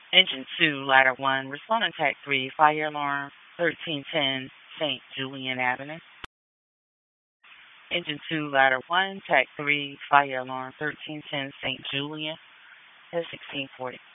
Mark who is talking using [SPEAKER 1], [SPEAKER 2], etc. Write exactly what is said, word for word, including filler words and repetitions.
[SPEAKER 1] Engine two, Ladder one, respond on Tech three, fire alarm thirteen ten Saint Julian Avenue. Engine two, Ladder one, Tech three, fire alarm thirteen ten Saint Julian at sixteen forty.